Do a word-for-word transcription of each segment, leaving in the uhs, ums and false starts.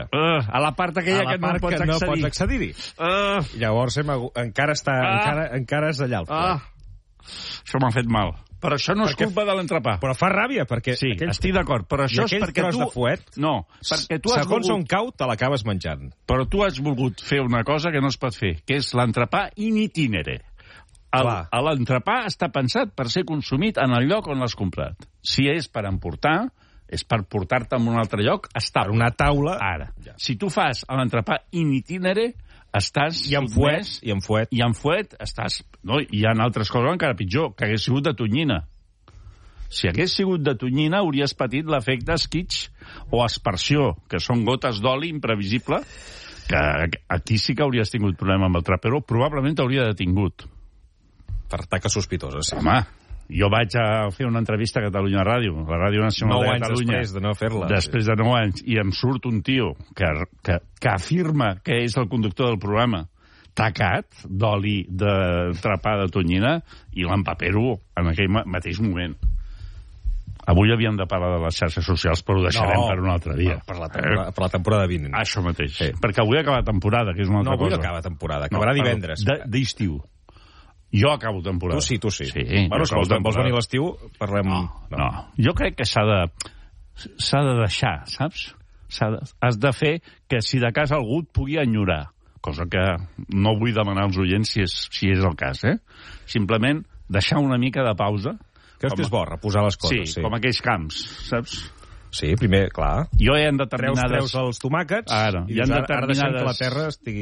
Uh, a la part aquella a la que no part pots que no accedir. pots accedir-hi. Uh, Llavors hem hagut... encara, està, Ah. encara, encara és allà el ah, això m'ha fet mal. Però això no és Perquè- culpa de l'entrepà. Però fa ràbia, perquè... Sí, aquell... estic d'acord, però I això és aquell perquè tros tu... de fuet, No, perquè tu has segons volgut... on cau, te l'acabes menjant. Però tu has volgut fer una cosa que no es pot fer, que és l'entrepà in itinere. El, Clar. l'entrepà està pensat per ser consumit en el lloc on l'has comprat. Si és per emportar, és per portar-te a un altre lloc, està Per una taula... Ara, Ja. si tu fas l'entrepà in itinere, estàs... I amb fuet, sotmès- i amb fuet. I amb fuet estàs... No, hi ha altres coses encara pitjor, que hagués sigut de tonyina. Si hagués sigut de tonyina, hauries patit l'efecte esquitx o aspersió, que són gotes d'oli imprevisible, que aquí sí que hauries tingut problema amb el trapero, probablement t'hauria detingut. Per taques sospitoses, sí. Home, jo vaig a fer una entrevista a Catalunya Ràdio, la Ràdio Nacional Nou de anys Catalunya. després de no fer-la. Després de nou anys, i em surt un tio que, que, que afirma que és el conductor del programa, tacat d'oli de trapà de tonyina, i l'empapero en aquell ma- mateix moment. Avui havíem de parlar de les xarxes socials, però ho deixarem No, per un altre dia. Per la temporada, per la temporada vinent. Eh? Això mateix. Sí. Perquè avui acaba temporada, que és una No, altra avui cosa. no acaba temporada, acabarà No, divendres. de- D'estiu. Jo acabo temporada. Tu sí, tu sí. Sí, Bueno, jo si acabo vols, vols temporada. venir a l'estiu, parlem... No, no, no. Jo crec que s'ha de... s'ha de deixar, saps? S'ha de, has de fer que si de cas algú et pugui enyorar, cosa que no vull demanar als oients si és, si és el cas, eh? Simplement deixar una mica de pausa. Creus que és bo reposar les coses? Sí, sí, com aquells camps, saps? Sí, primer, clar. Jo hi ha Treus, determinades... treus els tomàquets Ara, i hi ha dius, ara, ara deixem que determinades- la terra estigui...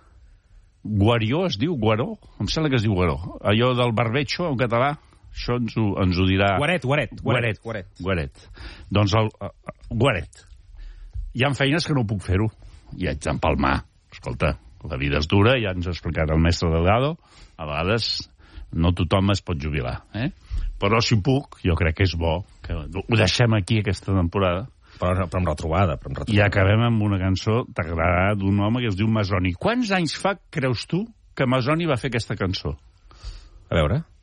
Guarió es diu? Guaró? Em sembla que es diu Guaró. Allò del barbecho, en català, això ens ho, ens ho dirà... Guaret, guaret, guaret. Guaret. Guaret. Doncs el... Uh, guaret. Hi ha feines que no puc fer-ho. I haig d'empalmar. Escolta, la vida és dura, ja ens ha explicat el mestre Delgado. A vegades no tothom es pot jubilar, eh? Però si puc, jo crec que és bo que ho deixem aquí aquesta temporada. Però, però amb retrobada, però amb retrobada. I acabem amb una cançó t'agradarà d'un home que es diu Masoni. Quants anys fa, creus tu, que Masoni va fer aquesta cançó? A veure...